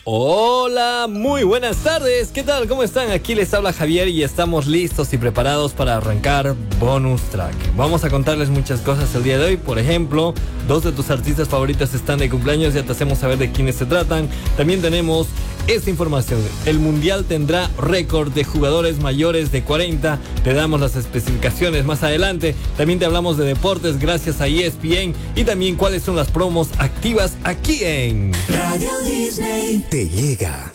Hola, muy buenas tardes. ¿Qué tal? ¿Cómo están? Aquí les habla Javier y estamos listos y preparados para arrancar Bonus Track. Vamos a contarles muchas cosas el día de hoy. Por ejemplo, 2 de tus artistas favoritos están de cumpleaños. Ya te hacemos saber de quiénes se tratan. También tenemos esta información. El Mundial tendrá récord de jugadores mayores de 40. Te damos las especificaciones más adelante. También te hablamos de deportes gracias a ESPN. Y también cuáles son las promos activas aquí en Radio Disney. Te llega